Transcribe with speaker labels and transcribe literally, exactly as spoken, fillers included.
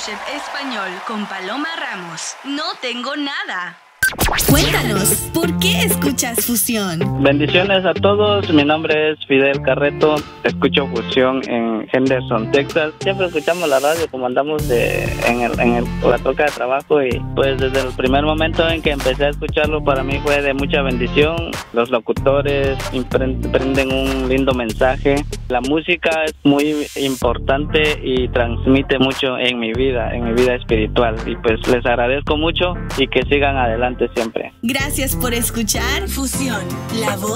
Speaker 1: Chef Español con Paloma Ramos. No tengo nada.
Speaker 2: Cuéntanos, ¿por qué escuchas Fusión?
Speaker 3: Bendiciones a todos, mi nombre es Fidel Carreto, escucho Fusión en Henderson, Texas. Siempre escuchamos la radio como andamos de, en, el, en el, la toca de trabajo y pues desde el primer momento en que empecé a escucharlo para mí fue de mucha bendición. Los locutores prenden un lindo mensaje. La música es muy importante y transmite mucho en mi vida, en mi vida espiritual y pues les agradezco mucho y que sigan adelante siempre.
Speaker 2: Gracias por escuchar
Speaker 1: Fusión, la voz